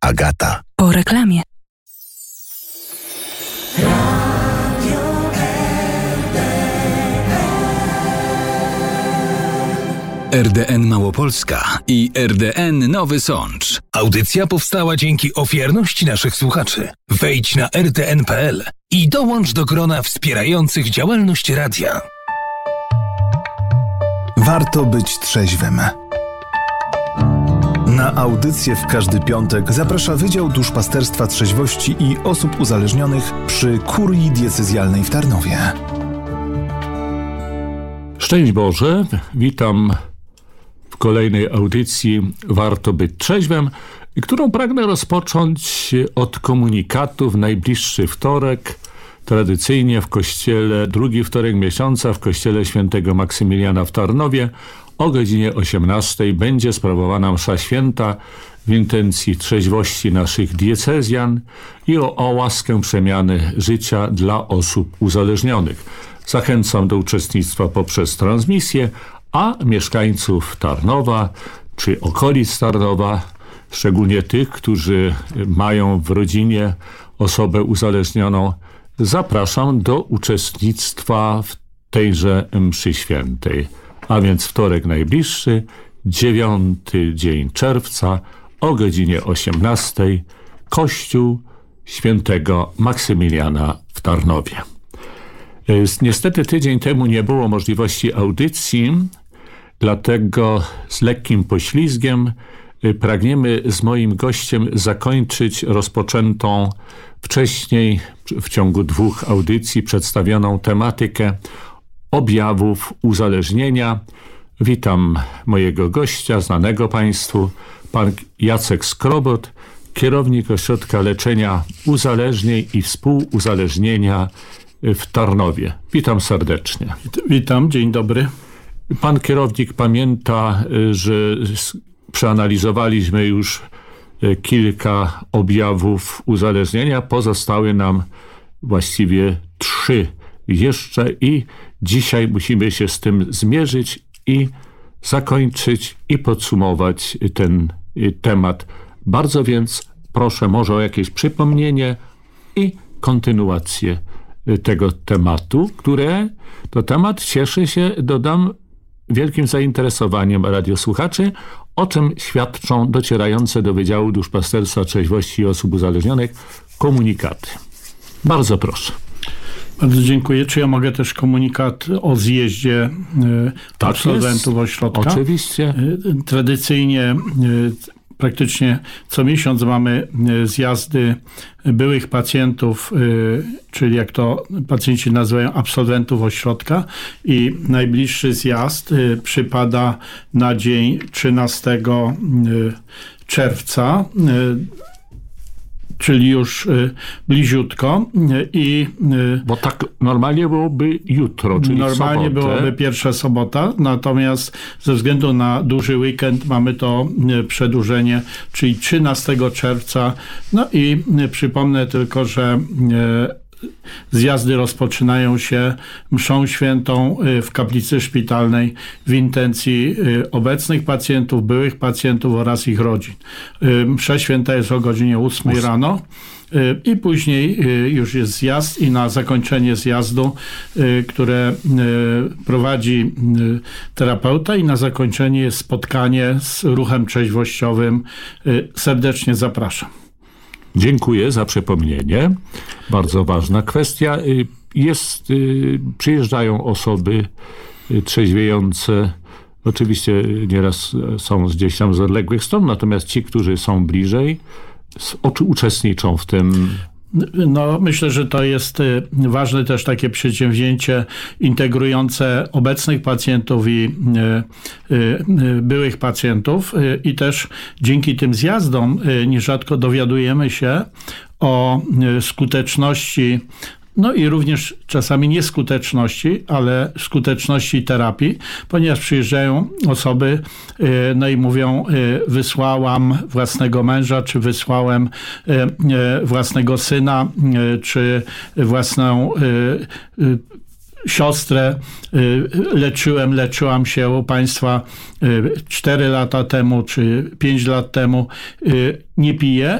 Agata. Po reklamie. RDN Małopolska i RDN Nowy Sącz. Audycja powstała dzięki ofiarności naszych słuchaczy. Wejdź na rdn.pl i dołącz do grona wspierających działalność radia. Warto być trzeźwym. Na audycję w każdy piątek zaprasza Wydział Duszpasterstwa Trzeźwości i Osób Uzależnionych przy Kurii Diecezjalnej w Tarnowie. Szczęść Boże, witam w kolejnej audycji Warto być trzeźwym, którą pragnę rozpocząć od komunikatu w najbliższy wtorek. Tradycyjnie w kościele, drugi wtorek miesiąca w kościele świętego Maksymiliana w Tarnowie o godzinie 18 będzie sprawowana msza święta w intencji trzeźwości naszych diecezjan i o łaskę przemiany życia dla osób uzależnionych. Zachęcam do uczestnictwa poprzez transmisję, a mieszkańców Tarnowa czy okolic Tarnowa, szczególnie tych, którzy mają w rodzinie osobę uzależnioną, zapraszam do uczestnictwa w tejże mszy świętej. A więc wtorek najbliższy, 9 dzień czerwca o godzinie 18, Kościół Świętego Maksymiliana w Tarnowie. Niestety tydzień temu nie było możliwości audycji, dlatego z lekkim poślizgiem pragniemy z moim gościem zakończyć rozpoczętą wcześniej w ciągu 2 audycji przedstawioną tematykę objawów uzależnienia. Witam mojego gościa, znanego Państwu, pan Jacek Skrobot, kierownik Ośrodka Leczenia Uzależnień i Współuzależnienia w Tarnowie. Witam serdecznie. Witam, dzień dobry. Pan kierownik pamięta, że przeanalizowaliśmy już kilka objawów uzależnienia. Pozostały nam właściwie 3 jeszcze i dzisiaj musimy się z tym zmierzyć i zakończyć i podsumować ten temat. Bardzo więc proszę może o jakieś przypomnienie i kontynuację tego tematu, to temat cieszy się, dodam, wielkim zainteresowaniem radiosłuchaczy, o czym świadczą docierające do Wydziału Duszpasterstwa Trzeźwości i Osób Uzależnionych komunikaty. Bardzo proszę. Bardzo dziękuję. Czy ja mogę też komunikat o zjeździe absolwentów ośrodka? Oczywiście. Tradycyjnie praktycznie co miesiąc mamy zjazdy byłych pacjentów, czyli jak to pacjenci nazywają absolwentów ośrodka, i najbliższy zjazd przypada na dzień 13 czerwca, czyli już bliziutko. Bo tak normalnie byłoby jutro, czyli normalnie byłoby pierwsza sobota, natomiast ze względu na duży weekend mamy to przedłużenie, czyli 13 czerwca. No i przypomnę tylko, że zjazdy rozpoczynają się mszą świętą w kaplicy szpitalnej w intencji obecnych pacjentów, byłych pacjentów oraz ich rodzin. Msza święta jest o godzinie 8 rano i później już jest zjazd i na zakończenie zjazdu, które prowadzi terapeuta, i na zakończenie jest spotkanie z ruchem trzeźwościowym. Serdecznie zapraszam. Dziękuję za przypomnienie. Bardzo ważna kwestia. Przyjeżdżają osoby trzeźwiejące. Oczywiście nieraz są gdzieś tam z odległych stron, natomiast ci, którzy są bliżej, uczestniczą w tym. No, myślę, że to jest ważne też takie przedsięwzięcie integrujące obecnych pacjentów i byłych pacjentów, i też dzięki tym zjazdom nierzadko dowiadujemy się o skuteczności, no i również czasami nieskuteczności, ale skuteczności terapii, ponieważ przyjeżdżają osoby, no i mówią: wysłałam własnego męża, czy wysłałem własnego syna, czy własną siostrę, leczyłam się u Państwa 4 lata temu, czy 5 lat temu, nie piję